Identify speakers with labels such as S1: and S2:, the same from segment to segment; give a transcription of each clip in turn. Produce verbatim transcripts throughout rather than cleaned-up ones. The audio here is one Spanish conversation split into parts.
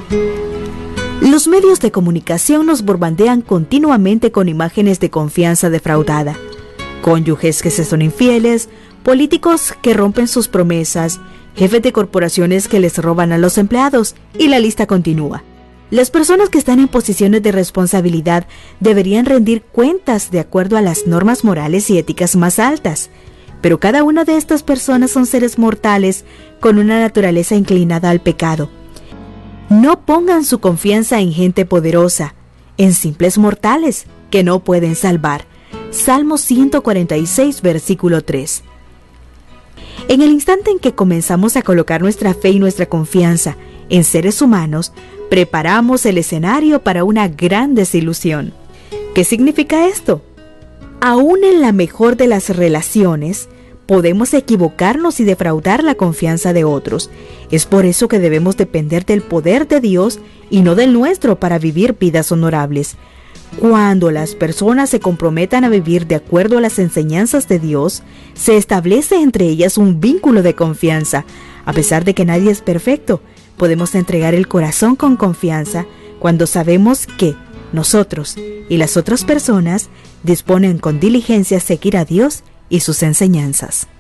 S1: Los medios de comunicación nos bombardean continuamente con imágenes de confianza defraudada, cónyuges que se son infieles, políticos que rompen sus promesas, jefes de corporaciones que les roban a los empleados, y la lista continúa. Las personas que están en posiciones de responsabilidad deberían rendir cuentas de acuerdo a las normas morales y éticas más altas, pero cada una de estas personas son seres mortales con una naturaleza inclinada al pecado. No pongan su confianza en gente poderosa, en simples mortales que no pueden salvar. Salmo ciento cuarenta y seis, versículo tres. En el instante en que comenzamos a colocar nuestra fe y nuestra confianza en seres humanos, preparamos el escenario para una gran desilusión. ¿Qué significa esto? Aún en la mejor de las relaciones, podemos equivocarnos y defraudar la confianza de otros. Es por eso que debemos depender del poder de Dios y no del nuestro para vivir vidas honorables. Cuando las personas se comprometan a vivir de acuerdo a las enseñanzas de Dios, se establece entre ellas un vínculo de confianza. A pesar de que nadie es perfecto, podemos entregar el corazón con confianza cuando sabemos que nosotros y las otras personas disponen con diligencia a seguir a Dios y sus enseñanzas.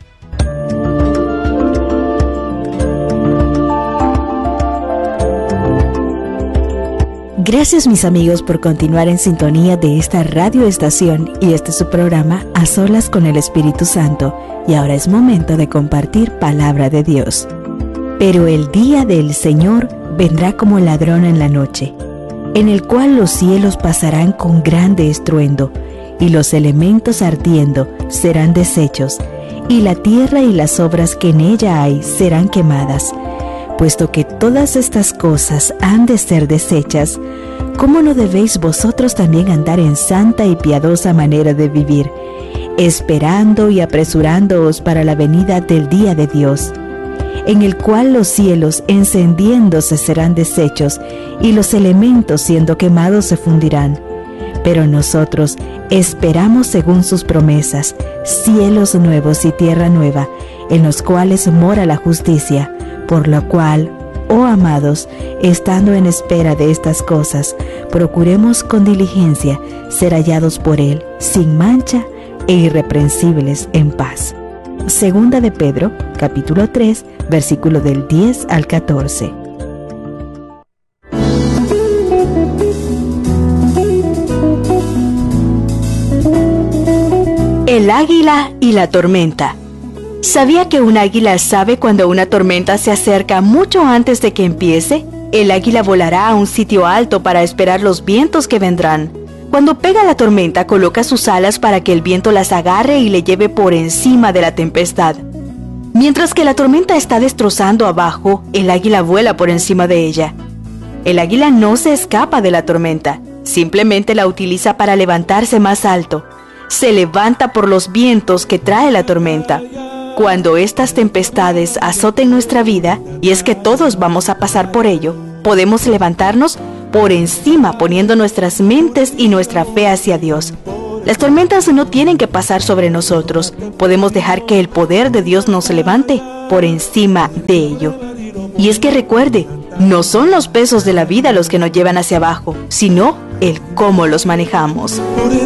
S1: Gracias, mis amigos, por continuar en sintonía de esta radioestación y este es su programa A Solas con el Espíritu Santo. Y ahora es momento de compartir palabra de Dios. Pero el día del Señor vendrá como ladrón en la noche, en el cual los cielos pasarán con grande estruendo, y los elementos ardiendo serán deshechos, y la tierra y las obras que en ella hay serán quemadas. Puesto que todas estas cosas han de ser deshechas, ¿cómo no debéis vosotros también andar en santa y piadosa manera de vivir, esperando y apresurándoos para la venida del día de Dios, en el cual los cielos encendiéndose serán deshechos, y los elementos siendo quemados se fundirán? Pero nosotros esperamos según sus promesas, cielos nuevos y tierra nueva, en los cuales mora la justicia, por lo cual, oh amados, estando en espera de estas cosas, procuremos con diligencia ser hallados por Él, sin mancha e irreprensibles en paz. Segunda de Pedro, capítulo tres, versículo del diez al catorce. El águila y la tormenta. ¿Sabía que un águila sabe cuando una tormenta se acerca mucho antes de que empiece? El águila volará a un sitio alto para esperar los vientos que vendrán. Cuando pega la tormenta, coloca sus alas para que el viento las agarre y le lleve por encima de la tempestad. Mientras que la tormenta está destrozando abajo, el águila vuela por encima de ella. El águila no se escapa de la tormenta, simplemente la utiliza para levantarse más alto. Se levanta por los vientos que trae la tormenta. Cuando estas tempestades azoten nuestra vida, y es que todos vamos a pasar por ello, podemos levantarnos por encima poniendo nuestras mentes y nuestra fe hacia Dios. Las tormentas no tienen que pasar sobre nosotros, podemos dejar que el poder de Dios nos levante por encima de ello. Y es que recuerde, no son los pesos de la vida los que nos llevan hacia abajo, sino el cómo los manejamos.